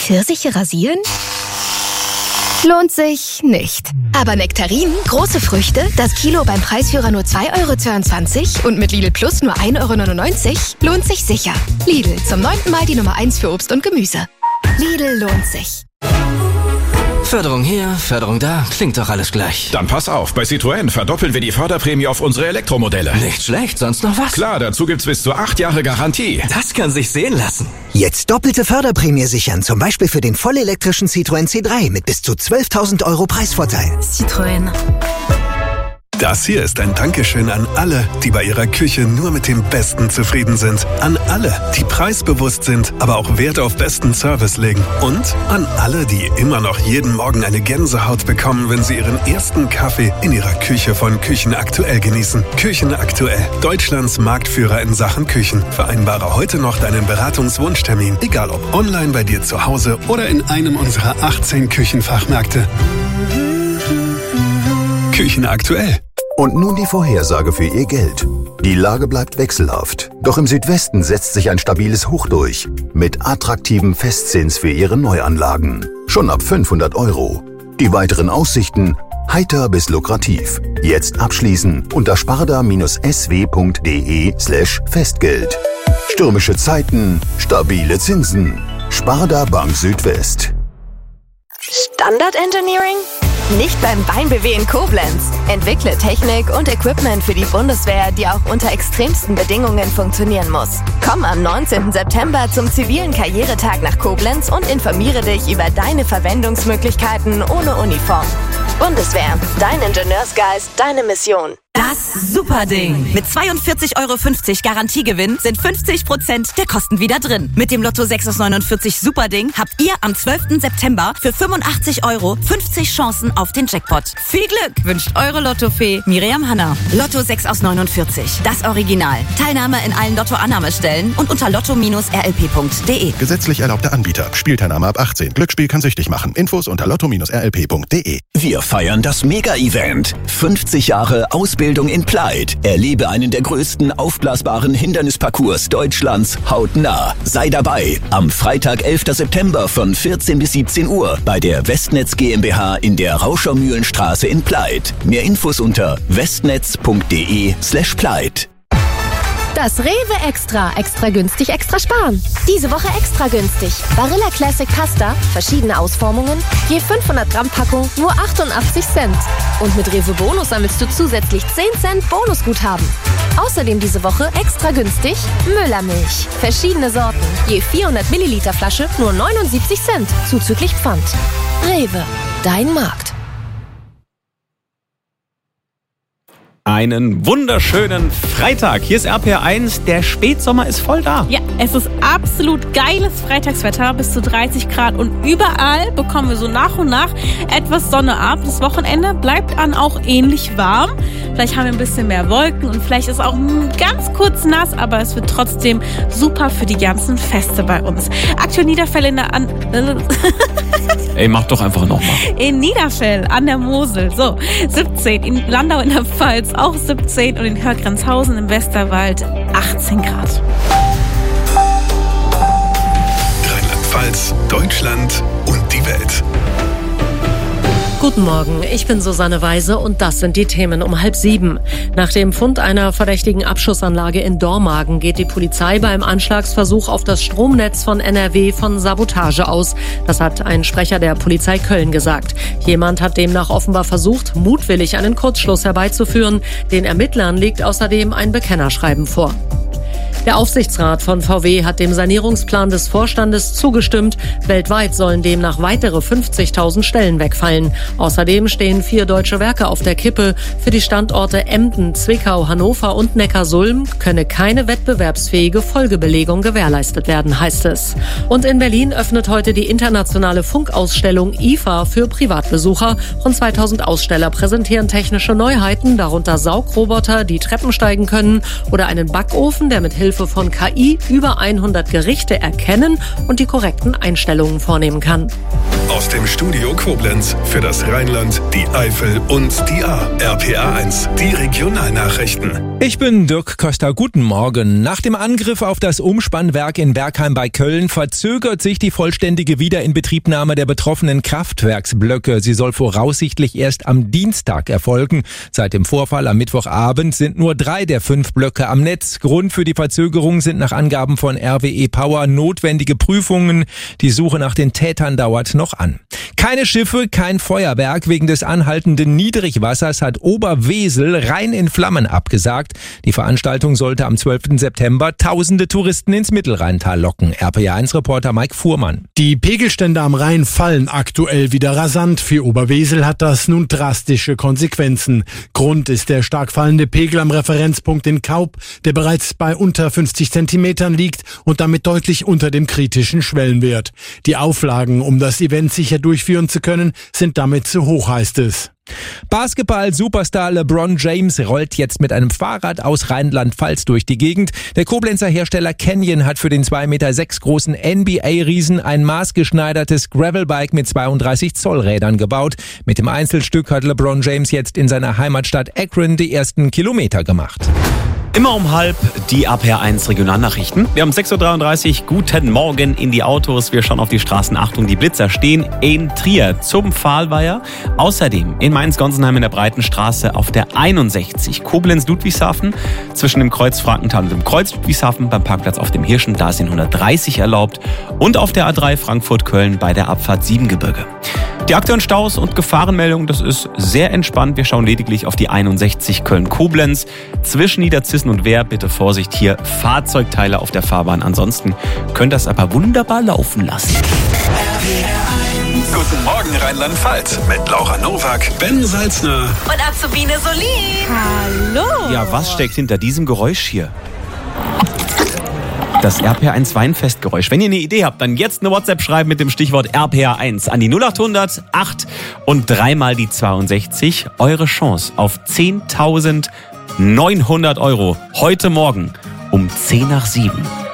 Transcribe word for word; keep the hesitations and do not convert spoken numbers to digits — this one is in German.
Pfirsiche rasieren? Lohnt sich nicht. Aber Nektarinen, große Früchte, das Kilo beim Preisführer nur zwei Euro zweiundzwanzig und mit Lidl Plus nur ein Euro neunundneunzig, lohnt sich sicher. Lidl, zum neunten Mal die Nummer eins für Obst und Gemüse. Lidl lohnt sich. Förderung hier, Förderung da, klingt doch alles gleich. Dann pass auf, bei Citroën verdoppeln wir die Förderprämie auf unsere Elektromodelle. Nicht schlecht, sonst noch was? Klar, dazu gibt's bis zu acht Jahre Garantie. Das kann sich sehen lassen. Jetzt doppelte Förderprämie sichern, zum Beispiel für den vollelektrischen Citroën C drei mit bis zu zwölftausend Euro Preisvorteil. Citroën. Das hier ist ein Dankeschön an alle, die bei ihrer Küche nur mit dem Besten zufrieden sind. An alle, die preisbewusst sind, aber auch Wert auf besten Service legen. Und an alle, die immer noch jeden Morgen eine Gänsehaut bekommen, wenn sie ihren ersten Kaffee in ihrer Küche von Küchen Aktuell genießen. Küchen Aktuell, Deutschlands Marktführer in Sachen Küchen. Vereinbare heute noch deinen Beratungswunschtermin, egal ob online bei dir zu Hause oder in einem unserer achtzehn Küchenfachmärkte. Küchen Aktuell. Und nun die Vorhersage für Ihr Geld. Die Lage bleibt wechselhaft. Doch im Südwesten setzt sich ein stabiles Hoch durch. Mit attraktivem Festzins für Ihre Neuanlagen. Schon ab fünfhundert Euro. Die weiteren Aussichten heiter bis lukrativ. Jetzt abschließen unter sparda-sw.de slash Festgeld. Stürmische Zeiten, stabile Zinsen. Sparda Bank Südwest. Standard Engineering? Nicht beim BeimBw in Koblenz. Entwickle Technik und Equipment für die Bundeswehr, die auch unter extremsten Bedingungen funktionieren muss. Komm am neunzehnten September zum zivilen Karrieretag nach Koblenz und informiere dich über deine Verwendungsmöglichkeiten ohne Uniform. Bundeswehr, dein Ingenieursgeist, deine Mission. Das Superding. Mit zweiundvierzig Euro fünfzig Garantiegewinn sind fünfzig Prozent der Kosten wieder drin. Mit dem Lotto sechs aus neunundvierzig Superding habt ihr am zwölften September für fünfundachtzig Euro fünfzig Chancen auf den Jackpot. Viel Glück wünscht eure Lottofee Miriam Hanna. Lotto sechs aus neunundvierzig. Das Original. Teilnahme in allen Lotto-Annahmestellen und unter lotto Bindestrich r l p punkt d e. Gesetzlich erlaubter Anbieter. Spielteilnahme ab achtzehn. Glücksspiel kann süchtig machen. Infos unter lotto Bindestrich r l p punkt d e. Wir feiern das Mega-Event. fünfzig Jahre Ausbildung in Pleit. Erlebe einen der größten aufblasbaren Hindernisparcours Deutschlands hautnah. Sei dabei am Freitag, elften September von vierzehn bis siebzehn Uhr bei der Westnetz GmbH in der Rauschermühlenstraße in Pleit. Mehr Infos unter westnetz punkt d e slash Pleit. Das Rewe Extra. Extra günstig, extra sparen. Diese Woche extra günstig. Barilla Classic Pasta, verschiedene Ausformungen, je fünfhundert Gramm Packung, nur achtundachtzig Cent. Und mit Rewe Bonus sammelst du zusätzlich zehn Cent Bonusguthaben. Außerdem diese Woche extra günstig Müllermilch. Verschiedene Sorten, je vierhundert Milliliter Flasche, nur neunundsiebzig Cent, zuzüglich Pfand. Rewe, dein Markt. Einen wunderschönen Freitag. Hier ist R P R eins. Der Spätsommer ist voll da. Ja, es ist absolut geiles Freitagswetter, bis zu dreißig Grad. Und überall bekommen wir so nach und nach etwas Sonne ab. Das Wochenende bleibt dann auch ähnlich warm. Vielleicht haben wir ein bisschen mehr Wolken und vielleicht ist auch ganz kurz nass, aber es wird trotzdem super für die ganzen Feste bei uns. Aktuelle Niederfälle in der... An Ey, mach doch einfach nochmal. In Niederfell an der Mosel, so, siebzehn. In Landau in der Pfalz auch siebzehn und in Hörgrenzhausen im Westerwald achtzehn Grad. Rheinland-Pfalz, Deutschland und die Welt. Guten Morgen, ich bin Susanne Weise und das sind die Themen um halb sieben. Nach dem Fund einer verdächtigen Abschussanlage in Dormagen geht die Polizei beim Anschlagsversuch auf das Stromnetz von N R W von Sabotage aus. Das hat ein Sprecher der Polizei Köln gesagt. Jemand hat demnach offenbar versucht, mutwillig einen Kurzschluss herbeizuführen. Den Ermittlern liegt außerdem ein Bekennerschreiben vor. Der Aufsichtsrat von V W hat dem Sanierungsplan des Vorstandes zugestimmt. Weltweit sollen demnach weitere fünfzigtausend Stellen wegfallen. Außerdem stehen vier deutsche Werke auf der Kippe. Für die Standorte Emden, Zwickau, Hannover und Neckarsulm könne keine wettbewerbsfähige Folgebelegung gewährleistet werden, heißt es. Und in Berlin öffnet heute die internationale Funkausstellung I F A für Privatbesucher. Rund zweitausend Aussteller präsentieren technische Neuheiten, darunter Saugroboter, die Treppen steigen können, oder einen Backofen, der mit Hilfe von K I über hundert Gerichte erkennen und die korrekten Einstellungen vornehmen kann. Aus dem Studio Koblenz für das Rheinland, die Eifel und die A. R P A eins, die Regionalnachrichten. Ich bin Dirk Köster, guten Morgen. Nach dem Angriff auf das Umspannwerk in Bergheim bei Köln verzögert sich die vollständige Wiederinbetriebnahme der betroffenen Kraftwerksblöcke. Sie soll voraussichtlich erst am Dienstag erfolgen. Seit dem Vorfall am Mittwochabend sind nur drei der fünf Blöcke am Netz. Grund für die Verzögerung sind nach Angaben von R W E Power notwendige Prüfungen. Die Suche nach den Tätern dauert noch an. Keine Schiffe, kein Feuerwerk. Wegen des anhaltenden Niedrigwassers hat Oberwesel Rhein in Flammen abgesagt. Die Veranstaltung sollte am zwölften September tausende Touristen ins Mittelrheintal locken. R P A eins Reporter Mike Fuhrmann. Die Pegelstände am Rhein fallen aktuell wieder rasant. Für Oberwesel hat das nun drastische Konsequenzen. Grund ist der stark fallende Pegel am Referenzpunkt in Kaub, der bereits bei unter fünfzig Zentimetern liegt und damit deutlich unter dem kritischen Schwellenwert. Die Auflagen, um das Event sicher durchführen zu können, sind damit zu hoch, heißt es. Basketball-Superstar LeBron James rollt jetzt mit einem Fahrrad aus Rheinland-Pfalz durch die Gegend. Der Koblenzer Hersteller Canyon hat für den zwei Komma sechs Meter großen N B A-Riesen ein maßgeschneidertes Gravelbike mit zweiunddreißig Zoll Rädern gebaut. Mit dem Einzelstück hat LeBron James jetzt in seiner Heimatstadt Akron die ersten Kilometer gemacht. Immer um halb die R P A eins Regionalnachrichten. Wir haben sechs Uhr dreiunddreißig. Guten Morgen in die Autos. Wir schauen auf die Straßen. Achtung, die Blitzer stehen in Trier zum Pfahlweiher. Außerdem in Mainz-Gonsenheim in der Breitenstraße auf der einundsechzig. Koblenz-Ludwigshafen zwischen dem Kreuz Frankenthal und dem Kreuz Ludwigshafen beim Parkplatz auf dem Hirschen. Da sind hundertdreißig erlaubt. Und auf der A drei Frankfurt-Köln bei der Abfahrt Siebengebirge. Die aktuellen Staus und Gefahrenmeldungen, das ist sehr entspannt. Wir schauen lediglich auf die einundsechzig Köln-Koblenz. Zwischen Niederzissen und Wehr bitte Vorsicht, hier Fahrzeugteile auf der Fahrbahn. Ansonsten könnt ihr das aber wunderbar laufen lassen. Guten Morgen Rheinland-Pfalz mit Laura Nowak, Ben Salzner und Azubine Solin. Hallo. Ja, was steckt hinter diesem Geräusch hier? Das R P A eins Weinfestgeräusch. Wenn ihr eine Idee habt, dann jetzt eine WhatsApp schreiben mit dem Stichwort R P A eins an die null acht hundert acht und dreimal die zweiundsechzig. Eure Chance auf zehntausendneunhundert Euro heute Morgen um zehn nach sieben.